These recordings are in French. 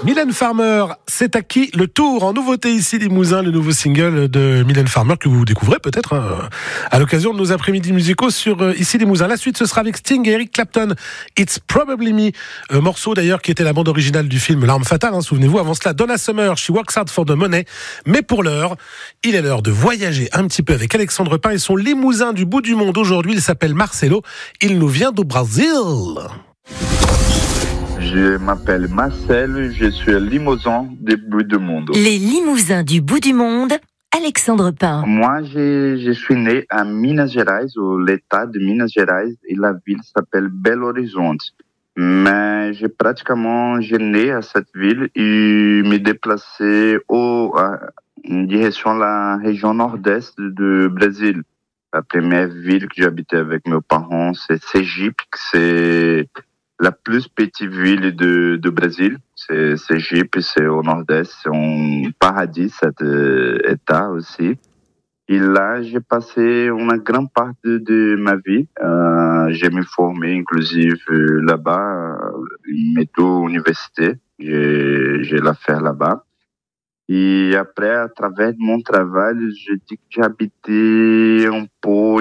Mylène Farmer, c'est à qui le tour en nouveauté ici Limousin, le nouveau single de Mylène Farmer que vous découvrez peut-être à l'occasion de nos après-midi musicaux sur ici Limousin. La suite ce sera avec Sting et Eric Clapton, It's Probably Me, morceau d'ailleurs qui était la bande originale du film L'Arme Fatale, souvenez-vous. Avant cela, Donna Summer, She Works Hard for the Money. Mais pour l'heure, il est l'heure de voyager un petit peu avec Alexandre Pin et son Limousin du bout du monde. Aujourd'hui, il s'appelle Marcelo, il nous vient du Brésil. Je m'appelle Marcel, je suis Limousin du bout du monde. Les Limousins du bout du monde, Alexandre Pin. Moi, je suis né à Minas Gerais, l'état de Minas Gerais, et la ville s'appelle Belo Horizonte. Mais j'ai né à cette ville et me déplacé en direction de la région nord-est du Brésil. La première ville que j'habitais avec mes parents, c'est Sergipe, c'est la plus petite ville de Brésil. C'est Sergipe, c'est au nord-est, c'est un paradis, cet état aussi. Et là, j'ai passé une grande partie de ma vie. J'ai me formé, inclusive, là-bas, métro université. J'ai la faire là-bas. Et après, à travers de mon travail, je dis que j'ai habité un peu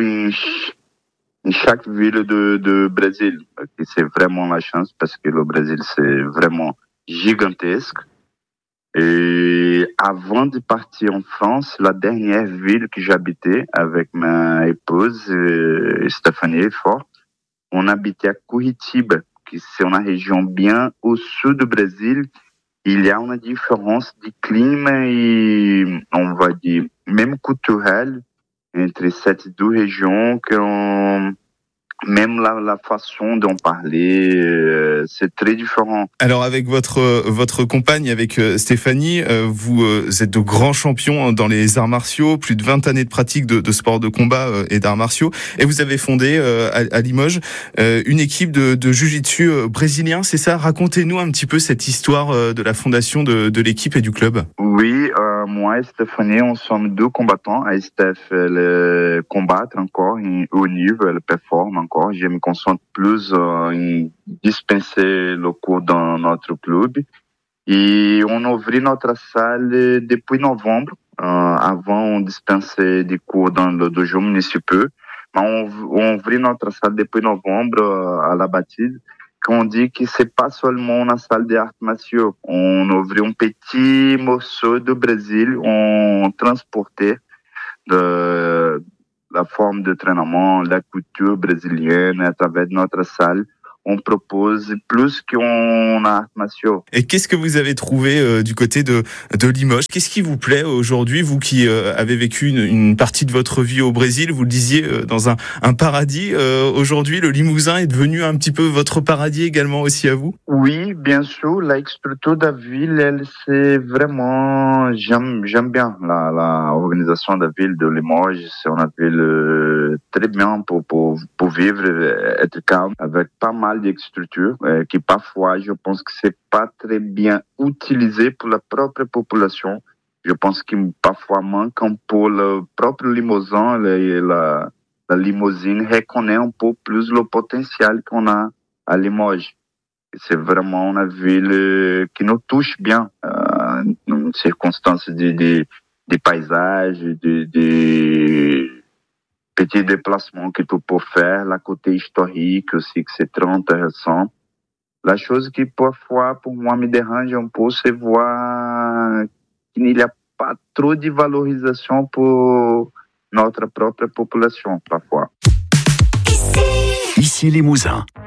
em chaque ville do Brésil. C'est vraiment la chance parce que le Brésil, c'est vraiment gigantesque. Et avant de partir en France, la dernière ville que j'habitais avec ma épouse, Stéphanie Fort, on habitait à Curitiba, qui c'est une région bien au sud du Brésil. Il y a une différence de climat et, on va dire, même culturelle entre ces deux régions même la façon d'en parler, c'est très différent. Alors avec votre compagne, avec Stéphanie, vous êtes de grands champions dans les arts martiaux, plus de 20 années de pratique de sport de combat et d'arts martiaux, et vous avez fondé à Limoges une équipe de jiu-jitsu brésilien, c'est ça? Racontez-nous un petit peu cette histoire de la fondation de l'équipe et du club. Oui, moi et Stéphanie, on sommes deux combattants. Et Steph, elle combat encore au niveau, elle performe encore. Je me concentre plus en dispenser le cours dans notre club. Et on a ouvert notre salle depuis novembre. Avant, on dispensait des cours dans le dojo municipal. Mais on ouvert notre salle depuis novembre à la Baptiste. Qu'on dit que c'est pas seulement une salle d'arts martiaux. On ouvre un petit morceau du Brésil, on transportait la forme de treinament, la culture brésilienne à travers notre salle. On propose plus qu'un art martiaux. Et qu'est-ce que vous avez trouvé du côté de Limoges? Qu'est-ce qui vous plaît aujourd'hui, vous qui avez vécu une partie de votre vie au Brésil? Vous le disiez, dans un paradis. Aujourd'hui, le Limousin est devenu un petit peu votre paradis également aussi à vous? Oui, bien sûr. La structure de la ville, elle, c'est vraiment... J'aime bien la organisation de la ville de Limoges. C'est une ville très bien pour vivre, être calme, avec pas mal de structures qui parfois, je pense que c'est pas très bien utilisé pour la propre population. Je pense qu'il parfois manque un peu le propre Limousin, la Limousine reconnaît un peu plus le potentiel qu'on a à Limoges. C'est vraiment une ville qui nous touche bien, dans circonstances des paysages, des petits déplacements que tu peux faire, la côté historique aussi, que c'est très intéressant. La chose qui parfois, pour moi, me dérange un peu, c'est voir qu'il n'y a pas trop de valorisation pour notre propre population, parfois. Ici Limousin.